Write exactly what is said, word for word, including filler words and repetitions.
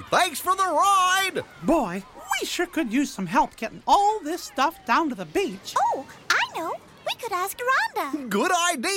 thanks for the ride. Boy, we sure could use some help getting all this stuff down to the beach. Oh, I know. We could ask Rhonda. Good idea.